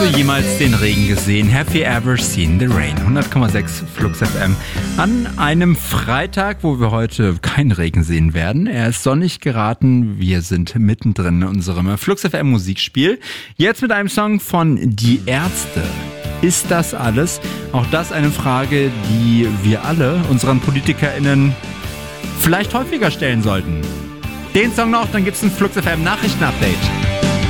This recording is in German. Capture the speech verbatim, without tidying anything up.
du jemals den Regen gesehen? Have you ever seen the rain? hundert Komma sechs Flux F M. An einem Freitag, wo wir heute keinen Regen sehen werden. Er ist sonnig geraten. Wir sind mittendrin in unserem Flux F M Musikspiel. Jetzt mit einem Song von Die Ärzte. Ist das alles? Auch das eine Frage, die wir alle unseren PolitikerInnen vielleicht häufiger stellen sollten. Den Song noch, dann gibt's ein Flux F M Nachrichten-Update.